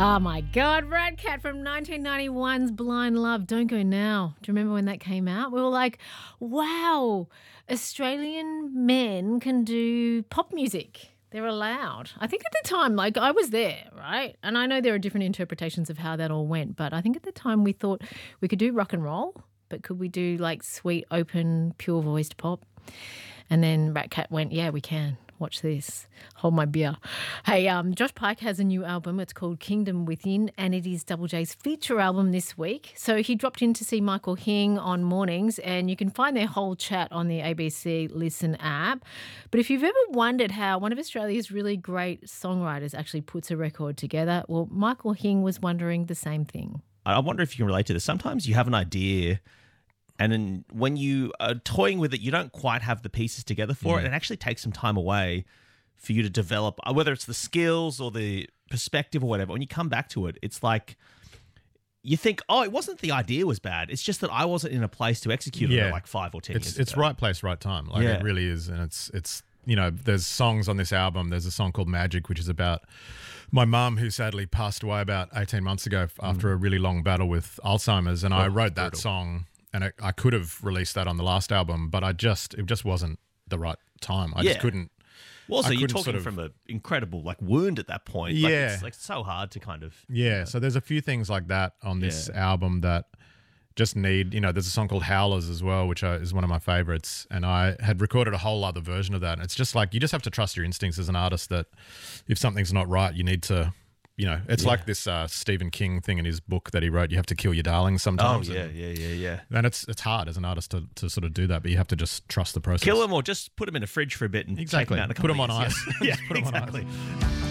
Oh my God, Rat Cat from 1991's Blind Love. Don't Go Now. Do you remember when that came out? We were like, wow, Australian men can do pop music. They're allowed. I think at the time, like I was there, right? And I know there are different interpretations of how that all went, but I think at the time we thought we could do rock and roll, but could we do like sweet, open, pure voiced pop? And then Rat Cat went, yeah, we can. Watch this. Hold my beer. Hey, Josh Pike has a new album. It's called Kingdom Within, and it is Double J's feature album this week. So he dropped in to see Michael Hing on Mornings, and you can find their whole chat on the ABC Listen app. But if you've ever wondered how one of Australia's really great songwriters actually puts a record together, well, Michael Hing was wondering the same thing. I wonder if you can relate to this. Sometimes you have an idea, and then when you are toying with it, you don't quite have the pieces together for it. It actually takes some time away for you to develop, whether it's the skills or the perspective or whatever. When you come back to it, it's like you think, oh, it wasn't the idea was bad. It's just that I wasn't in a place to execute it like 5 or 10 years ago. It's right place, right time. Like it really is. And it's you know, there's songs on this album. There's a song called Magic, which is about my mum, who sadly passed away about 18 months ago after a really long battle with Alzheimer's. And I wrote that song. And I could have released that on the last album, but it just wasn't the right time. I just couldn't. Well, also, you're talking from an incredible wound at that point. Yeah. Like, it's so hard to kind of. Yeah. So there's a few things like that on this album that just need, there's a song called Howlers as well, which is one of my favorites. And I had recorded a whole other version of that. And it's just like, you just have to trust your instincts as an artist that if something's not right, you need to. It's like this Stephen King thing in his book that he wrote. You have to kill your darlings sometimes. Oh, yeah. And it's hard as an artist to sort of do that, but you have to just trust the process. Kill them or just put them in a fridge for a bit and take them out in a couple put them on ice. Yeah, exactly.